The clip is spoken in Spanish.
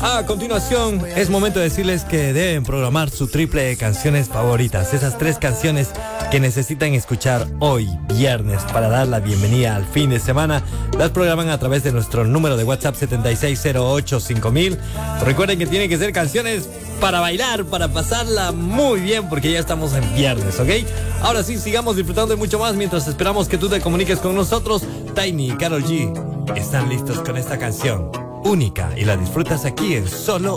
A continuación, es momento de decirles que deben programar su triple de canciones favoritas. Esas 3 canciones que necesitan escuchar hoy, viernes, para dar la bienvenida al fin de semana. Las programan a través de nuestro número de WhatsApp 76085000. Recuerden que tienen que ser canciones para bailar, para pasarla muy bien, porque ya estamos en viernes, ¿ok? Ahora sí, sigamos disfrutando de mucho más mientras esperamos que tú te comuniques con nosotros. Tiny y Karol G están listos con esta canción única y la disfrutas aquí en Solo